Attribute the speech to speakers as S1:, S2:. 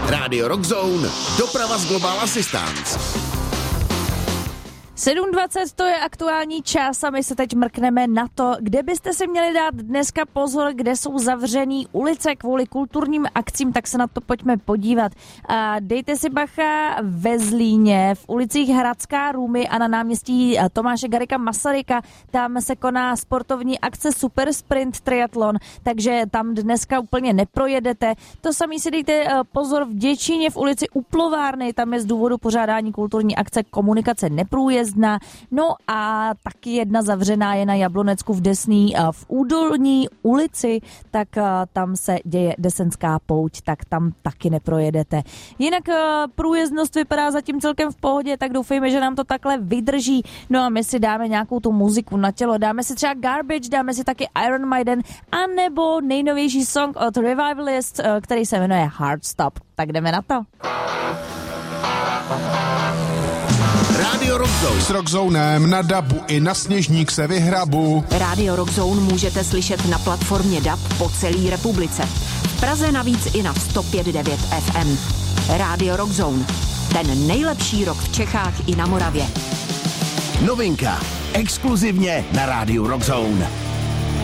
S1: Rádio Rockzone, doprava z Global Assistance.
S2: 7:20 to je aktuální čas a my se teď mrkneme na to, kde byste si měli dát dneska pozor, kde jsou zavřený ulice kvůli kulturním akcím, tak se na to pojďme podívat. A dejte si bacha ve Zlíně, v ulicích Hradská Růmy a na náměstí Tomáše Garrigua Masaryka, tam se koná sportovní akce Super Sprint Triathlon, takže tam dneska úplně neprojedete. To samý si dejte pozor v Děčíně v ulici Uplovárny, tam je z důvodu pořádání kulturní akce komunikace neprůjezdná. No a taky jedna zavřená je na Jablonecku v Desný v Údolní ulici, tak tam se děje Desenská pouť, tak tam taky neprojedete. Jinak průjezdnost vypadá zatím celkem v pohodě, tak doufejme, že nám to takhle vydrží. No a my si dáme nějakou tu muziku na tělo, dáme si třeba Garbage, dáme si taky Iron Maiden, anebo nejnovější song od Revivalist, který se jmenuje Hard Stop. Tak jdeme na to.
S1: Rádio Rockzone.
S3: S Rockzonem na dabu i na Sněžník se vyhrabu.
S4: Rádio Rockzone můžete slyšet na platformě DAB po celé republice. V Praze navíc i na 105.9 FM. Rádio Rockzone. Ten nejlepší rock v Čechách i na Moravě.
S1: Novinka. Exkluzivně na Rádiu Rockzone.